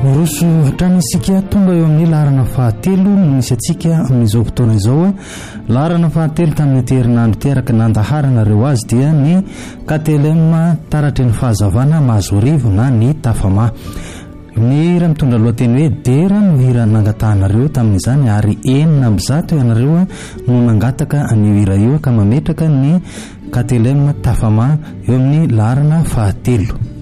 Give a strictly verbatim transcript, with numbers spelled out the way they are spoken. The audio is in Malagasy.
Roso hatrany isika tonga eo amin'ny laharana fahatelo no misy atsika amin'izao fotoana izao. Laharana fahatelo tamin'ny herinandro teraka nandaharana reo azy dia ny K T L M taratry ny fahazavana Mahazorivo na ny Tafama. Ny raha mitondra lohateny hoe dera no hira nangatahana tamin'izany ary enina amby zato ianareo no nangataka an'io hira io ka mametraka ny K T L M Tafama eo amin'ny laharana fahatelo.